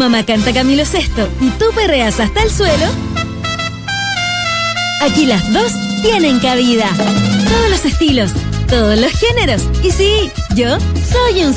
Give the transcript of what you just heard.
mamá canta Camilo Sesto y tú perreas hasta el suelo, aquí las dos tienen cabida. Todos los estilos, todos los géneros. Y sí, yo soy un